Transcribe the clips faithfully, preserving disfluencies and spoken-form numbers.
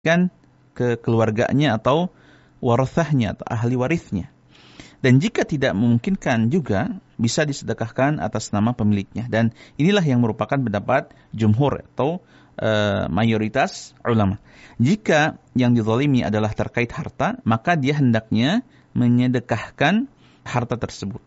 kan ke keluarganya atau warathahnya atau ahli warisnya. Dan jika tidak memungkinkan juga bisa disedekahkan atas nama pemiliknya. Dan inilah yang merupakan pendapat jumhur atau e, mayoritas ulama. Jika yang dizalimi adalah terkait harta, maka dia hendaknya menyedekahkan harta tersebut.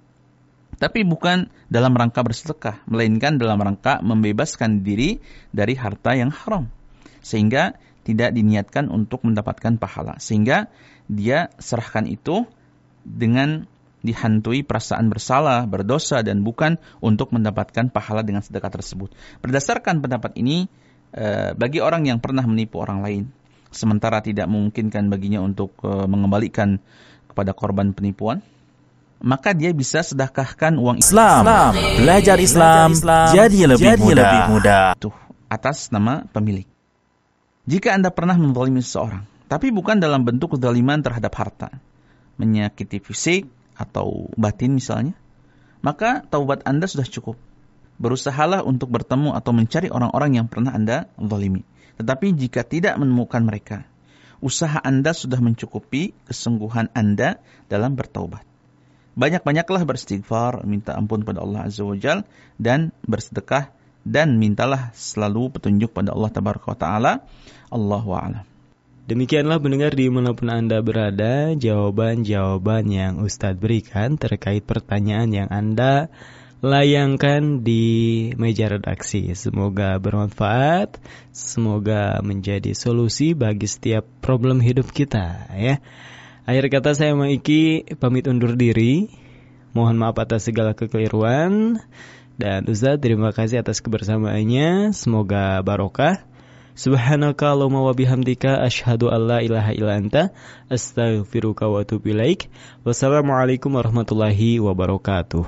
Tapi bukan dalam rangka bersedekah, melainkan dalam rangka membebaskan diri dari harta yang haram. Sehingga tidak diniatkan untuk mendapatkan pahala. Sehingga dia serahkan itu dengan dihantui perasaan bersalah, berdosa, dan bukan untuk mendapatkan pahala dengan sedekah tersebut. Berdasarkan pendapat ini, bagi orang yang pernah menipu orang lain, sementara tidak memungkinkan baginya untuk mengembalikan kepada korban penipuan, maka dia bisa sedekahkan uang Islam. Islam. Belajar Islam, Islam jadi lebih jadi mudah. Lebih mudah. Tuh, atas nama pemilik. Jika Anda pernah menzalimi seseorang, tapi bukan dalam bentuk kezaliman terhadap harta, menyakiti fisik atau batin misalnya, maka taubat Anda sudah cukup. Berusahalah untuk bertemu atau mencari orang-orang yang pernah Anda zalimi. Tetapi jika tidak menemukan mereka, usaha Anda sudah mencukupi kesungguhan Anda dalam bertaubat. Banyak-banyaklah beristighfar, minta ampun pada Allah Azza wa Jalla, dan bersedekah, dan mintalah selalu petunjuk pada Allah Tabaraka wa Ta'ala. Allahu a'lam. Demikianlah pendengar dimanapun Anda berada, jawaban-jawaban yang Ustadz berikan terkait pertanyaan yang Anda layangkan di meja redaksi. Semoga bermanfaat, semoga menjadi solusi bagi setiap problem hidup kita, ya. Akhir kata saya Maiki pamit undur diri. Mohon maaf atas segala kekeliruan. Dan Ustaz, terima kasih atas kebersamaannya. Semoga barokah. Subhanaka Allahumma wa bihamdika asyhadu an la ilaha illa anta astaghfiruka wa atubu ilaik. Wassalamualaikum warahmatullahi wabarakatuh.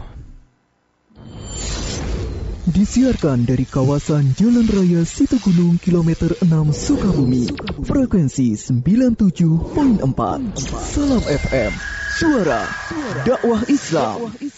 Disiarkan dari kawasan Jalan Raya Situgunung kilometer enam Sukabumi. Frekuensi sembilan puluh tujuh koma empat. Salam F M. Suara dakwah Islam.